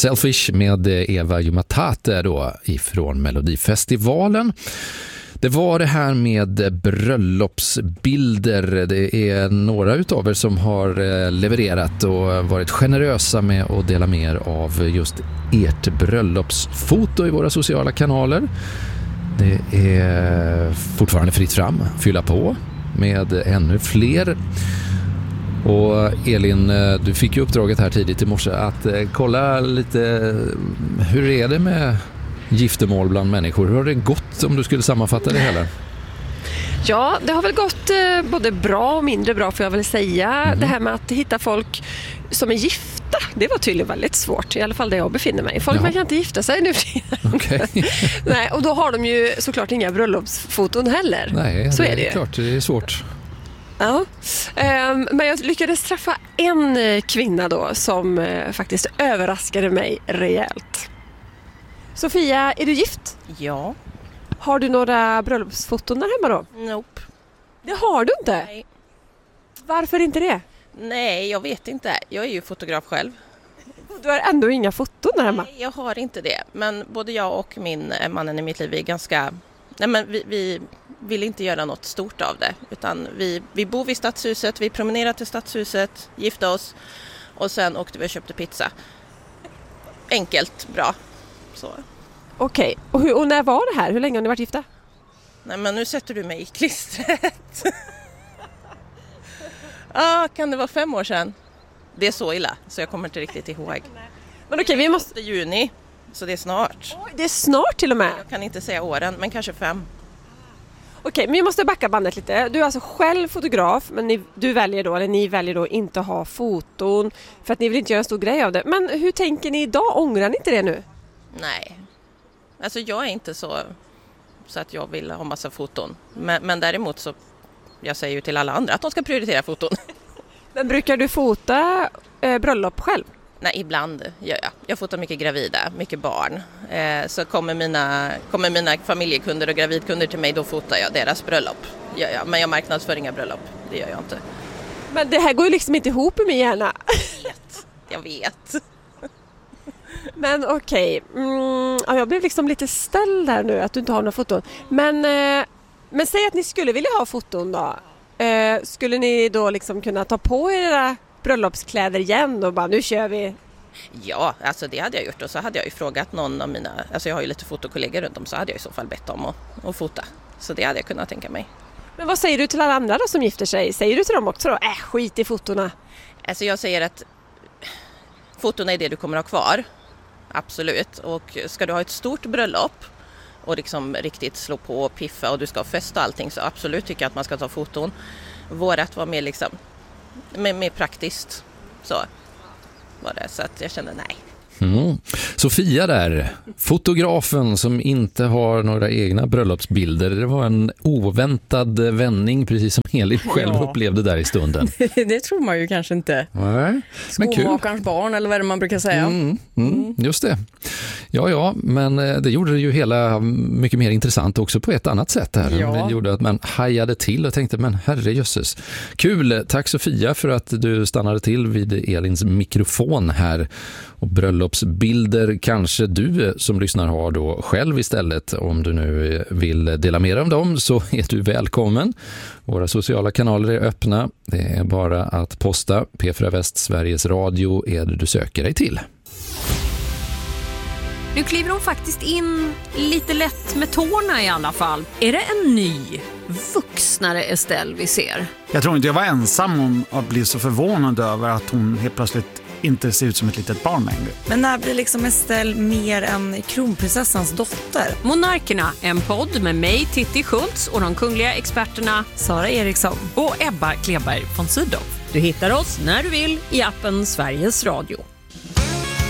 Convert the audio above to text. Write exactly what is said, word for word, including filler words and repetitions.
Selfish med Eva Jumatate då ifrån Melodifestivalen. Det var det här med bröllopsbilder. Det är några utav er som har levererat och varit generösa med att dela mer av just ert bröllopsfoto i våra sociala kanaler. Det är fortfarande fritt fram. Fylla på med ännu fler. Och Elin, du fick ju uppdraget här tidigt i morse att kolla lite hur är det med giftermål bland människor. Hur har det gått om du skulle sammanfatta det hela? Ja, det har väl gått eh, både bra och mindre bra får jag väl säga. Mm. Det här med att hitta folk som är gifta, det var tydligen väldigt svårt. I alla fall där jag befinner mig. Folk man kan inte gifta sig nu. Okay. Nej, och då har de ju såklart inga bröllopsfoton heller. Nej, så det är det är ju. klart, det är svårt. Ja, um, men jag lyckades träffa en kvinna då som uh, faktiskt överraskade mig rejält. Sofia, är du gift? Ja. Har du några bröllopsfoton där hemma då? Nope. Det har du inte? Nej. Varför inte det? Nej, jag vet inte. Jag är ju fotograf själv. Du har ändå inga foton där hemma? Nej, jag har inte det. Men både jag och min mannen i mitt liv är ganska... Nej, men vi, vi vill inte göra något stort av det. Utan vi, vi bor vid stadshuset, vi promenerar till stadshuset, gifte oss och sen åkte vi och köpte pizza. Enkelt, bra. Så. Okej, och, hur, och när var det här? Hur länge har ni varit gifta? Nej, men nu sätter du mig i klistret. Ja, ah, kan det vara fem år sedan? Det är så illa, så jag kommer inte riktigt ihåg. Men okej, vi måste... Det är juni, så det är snart. Oj, det är snart till och med. Jag kan inte säga åren, men kanske fem. Okej, men vi måste backa bandet lite. Du är alltså själv fotograf, men ni, du väljer då, eller ni väljer då inte ha foton för att ni vill inte göra en stor grej av det. Men hur tänker ni idag? Ångrar ni inte det nu? Nej, alltså jag är inte så, så att jag vill ha massa foton. Men, men däremot så, jag säger ju till alla andra att de ska prioritera foton. Men brukar du fota eh, bröllop själv? Nej, ibland gör jag. Jag fotar mycket gravida, mycket barn. Eh, så kommer mina, kommer mina familjekunder och gravidkunder till mig, då fotar jag deras bröllop. Gör jag. Men jag marknadsför inga bröllop, det gör jag inte. Men det här går ju liksom inte ihop i min hjärna. Jag vet, jag vet. Men okej, okay. mm, ja, jag blev liksom lite ställd där nu att du inte har några foton. Men, eh, men säg att ni skulle vilja ha foton då. Eh, skulle ni då liksom kunna ta på er era bröllopskläder igen och bara nu kör vi? Ja, alltså det hade jag gjort och så hade jag ju frågat någon av mina, alltså jag har ju lite fotokollegor runt om, så hade jag i så fall bett om att, att fota. Så det hade jag kunnat tänka mig. Men vad säger du till alla andra då som gifter sig? Säger du till dem också då, äh skit i fotona? Alltså jag säger att fotona är det du kommer ha kvar. Absolut. Och ska du ha ett stort bröllop och liksom riktigt slå på och piffa och du ska ha fest och allting, så absolut tycker jag att man ska ta foton. Vårat var mer liksom mer, mer praktiskt så var det, så att jag kände nej. Mm. Sofia där, fotografen som inte har några egna bröllopsbilder. Det var en oväntad vändning, precis som Elin själv ja. upplevde där i stunden. Det tror man ju kanske inte. Nej, men kul. Skomakarens barn eller vad det man brukar säga. Mm, mm, just det. Ja, ja, men det gjorde det ju hela mycket mer intressant också på ett annat sätt här. Ja. Det gjorde att man hajade till och tänkte, men herre jösses. Kul, tack Sofia för att du stannade till vid Elins mikrofon här. Och bröllopsbilder kanske du som lyssnar har då själv istället. Om du nu vill dela mer om dem så är du välkommen. Våra sociala kanaler är öppna. Det är bara att posta. P fyra Väst Sveriges Radio är det du söker dig till. Nu kliver hon faktiskt in lite lätt med tårna i alla fall. Är det en ny, vuxnare Estelle vi ser? Jag tror inte jag var ensam om att bli så förvånad över att hon helt plötsligt inte ser ut som ett litet barn längre. Men när blir liksom Estelle mer än kronprinsessans dotter? Monarkerna, en podd med mig Titti Schultz och de kungliga experterna Sara Eriksson och Ebba Kleberg von Sydow. Du hittar oss när du vill i appen Sveriges Radio.